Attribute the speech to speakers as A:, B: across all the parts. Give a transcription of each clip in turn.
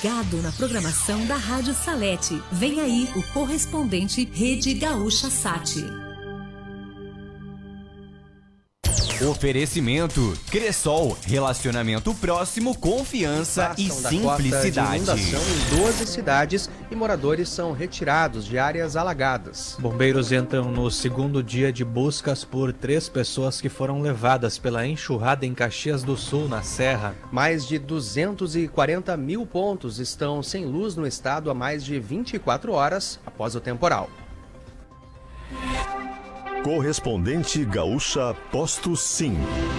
A: ligado na programação da Rádio Salete. Vem aí o correspondente Rede Gaúcha Sat.
B: Oferecimento Cressol, relacionamento próximo, confiança e simplicidade.
C: Inundação em 12 cidades e moradores são retirados de áreas alagadas.
D: Bombeiros entram no segundo dia de buscas por 3 pessoas que foram levadas pela enxurrada em Caxias do Sul, na Serra.
C: Mais de 240 mil pontos estão sem luz no estado há mais de 24 horas após o temporal.
E: Correspondente Gaúcha Posto Sim.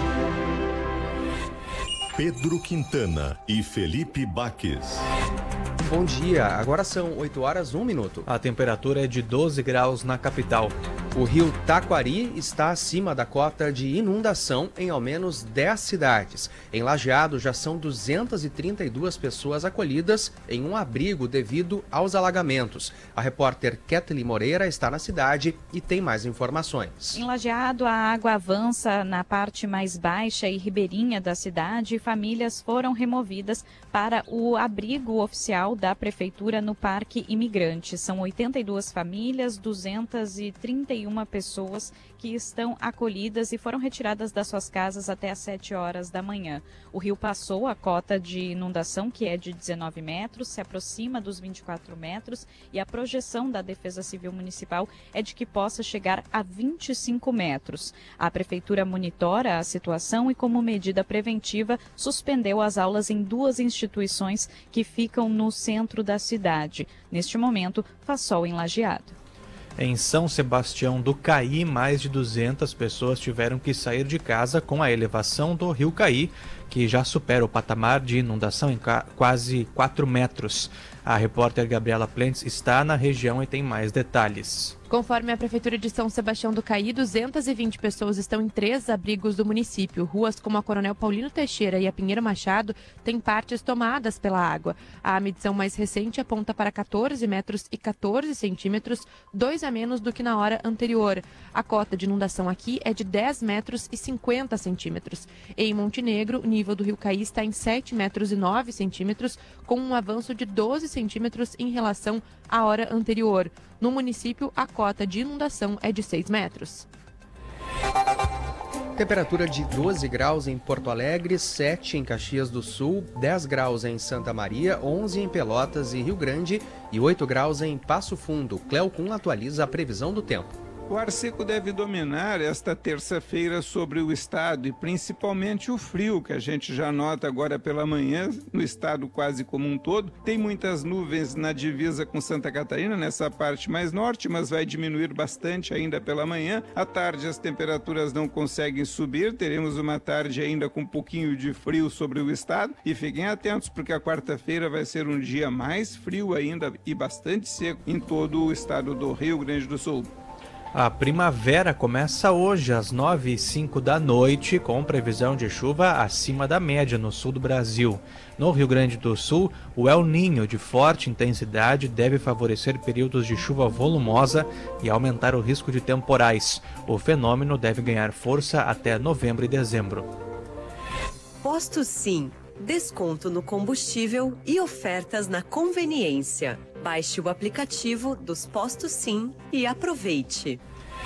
E: Pedro Quintana e Felipe Baques.
C: Bom dia, agora são 8 horas 1 minuto.
D: A temperatura é de 12 graus na capital.
C: O rio Taquari está acima da cota de inundação em ao menos 10 cidades. Em Lajeado já são 232 pessoas acolhidas em um abrigo devido aos alagamentos. A repórter Kathleen Moreira está na cidade e tem mais informações.
F: Em Lajeado, a água avança na parte mais baixa e ribeirinha da cidade e famílias foram removidas para o abrigo oficial da Prefeitura no Parque Imigrante. São 82 famílias, 231 pessoas que estão acolhidas e foram retiradas das suas casas até às 7 horas da manhã. O rio passou a cota de inundação, que é de 19 metros, se aproxima dos 24 metros e a projeção da Defesa Civil Municipal é de que possa chegar a 25 metros. A Prefeitura monitora a situação e, como medida preventiva, suspendeu as aulas em 2 instituições que ficam no centro da cidade. Neste momento, faz sol em Lajeado.
D: Em São Sebastião do Caí, mais de 200 pessoas tiveram que sair de casa com a elevação do rio Caí, que já supera o patamar de inundação em quase 4 metros. A repórter Gabriela Plentes está na região e tem mais detalhes.
G: Conforme a Prefeitura de São Sebastião do Caí, 220 pessoas estão em 3 abrigos do município. Ruas como a Coronel Paulino Teixeira e a Pinheiro Machado têm partes tomadas pela água. A medição mais recente aponta para 14 metros e 14 centímetros, 2 a menos do que na hora anterior. A cota de inundação aqui é de 10 metros e 50 centímetros. Em Montenegro, o nível do rio Caí está em 7 metros e 9 centímetros, com um avanço de 12 centímetros em relação à hora anterior. No município, a cota de inundação é de 6 metros.
C: Temperatura de 12 graus em Porto Alegre, 7 em Caxias do Sul, 10 graus em Santa Maria, 11 em Pelotas e Rio Grande e 8 graus em Passo Fundo. Cleocum atualiza a previsão do tempo.
H: O ar seco deve dominar esta terça-feira sobre o estado e principalmente o frio, que a gente já nota agora pela manhã no estado quase como um todo. Tem muitas nuvens na divisa com Santa Catarina, nessa parte mais norte, mas vai diminuir bastante ainda pela manhã. À tarde as temperaturas não conseguem subir, teremos uma tarde ainda com um pouquinho de frio sobre o estado. E fiquem atentos, porque a quarta-feira vai ser um dia mais frio ainda e bastante seco em todo o estado do Rio Grande do Sul.
D: A primavera começa hoje às 9h05 da noite, com previsão de chuva acima da média no sul do Brasil. No Rio Grande do Sul, o El Niño de forte intensidade deve favorecer períodos de chuva volumosa e aumentar o risco de temporais. O fenômeno deve ganhar força até novembro e dezembro.
I: Posto Sim. Desconto no combustível e ofertas na conveniência. Baixe o aplicativo dos Postos Sim e aproveite.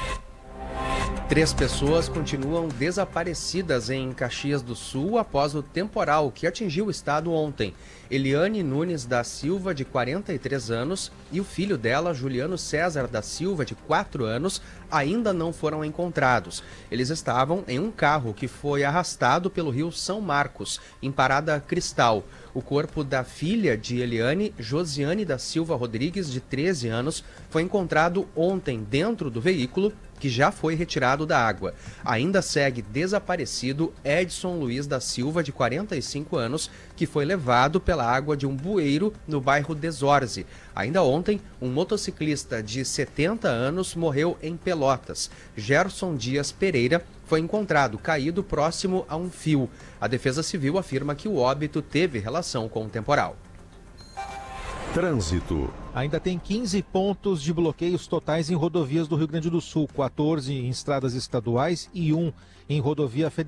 C: 3 pessoas continuam desaparecidas em Caxias do Sul após o temporal que atingiu o estado ontem. Eliane Nunes da Silva, de 43 anos, e o filho dela, Juliano César da Silva, de 4 anos, ainda não foram encontrados. Eles estavam em um carro que foi arrastado pelo rio São Marcos, em Parada Cristal. O corpo da filha de Eliane, Josiane da Silva Rodrigues, de 13 anos, foi encontrado ontem dentro do veículo, que já foi retirado da água. Ainda segue desaparecido Edson Luiz da Silva, de 45 anos, que foi levado pela água de um bueiro no bairro Desorze. Ainda ontem, um motociclista de 70 anos morreu em Pelotas. Gerson Dias Pereira foi encontrado caído próximo a um fio. A Defesa Civil afirma que o óbito teve relação com o temporal.
E: Trânsito.
J: Ainda tem 15 pontos de bloqueios totais em rodovias do Rio Grande do Sul, 14 em estradas estaduais e 1 em rodovia federal.